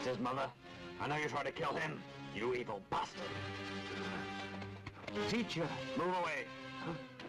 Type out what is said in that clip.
his mother. I know you tried to kill him, you evil bastard. Teacher! Move away.